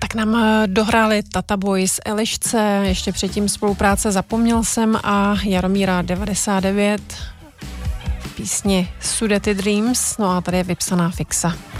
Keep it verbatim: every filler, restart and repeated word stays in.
Tak nám dohráli Tata Boys Elišce, ještě předtím spolupráce Zapomněl jsem a Jaromíra devadesát devět, písně Sudety Dreams, no a tady je vypsaná fixa.